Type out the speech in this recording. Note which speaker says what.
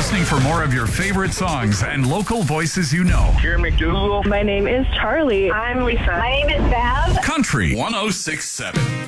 Speaker 1: listening for more of your favorite songs and local voices you know.
Speaker 2: Jerry McDougal.
Speaker 3: My name is Charlie.
Speaker 4: I'm Lisa. My name is Bev.
Speaker 1: Country 106.7.